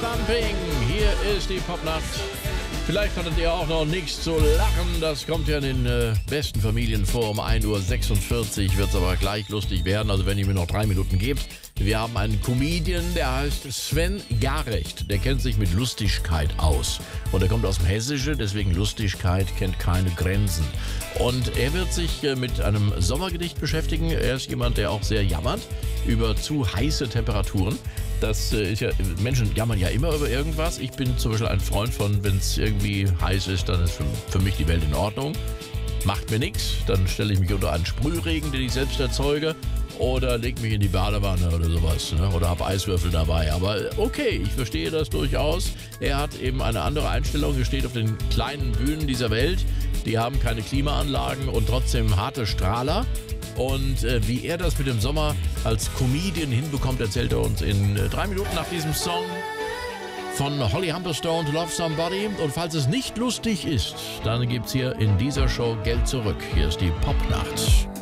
Bumping. Hier ist die Popnacht. Vielleicht hattet ihr auch noch nichts zu lachen. Das kommt ja in den besten Familien vor. Um 1:46 Uhr wird es aber gleich lustig werden. Also wenn ihr mir noch 3 Minuten gebt. Wir haben einen Comedian, der heißt Sven Garecht. Der kennt sich mit Lustigkeit aus. Und er kommt aus dem Hessische, deswegen Lustigkeit kennt keine Grenzen. Und er wird sich mit einem Sommergedicht beschäftigen. Er ist jemand, der auch sehr jammert über zu heiße Temperaturen. Das ist ja, Menschen jammern ja immer über irgendwas. Ich bin zum Beispiel ein Freund von, wenn es irgendwie heiß ist, dann ist für mich die Welt in Ordnung. Macht mir nichts, dann stelle ich mich unter einen Sprühregen, den ich selbst erzeuge, oder leg mich in die Badewanne oder sowas, ne? Oder habe Eiswürfel dabei. Aber okay, ich verstehe das durchaus. Er hat eben eine andere Einstellung. Er steht auf den kleinen Bühnen dieser Welt. Die haben keine Klimaanlagen und trotzdem harte Strahler. Und wie er das mit dem Sommer als Comedian hinbekommt, erzählt er uns in 3 Minuten nach diesem Song von Holly Humberstone, Love Somebody. Und falls es nicht lustig ist, dann gibt's hier in dieser Show Geld zurück. Hier ist die Popnacht.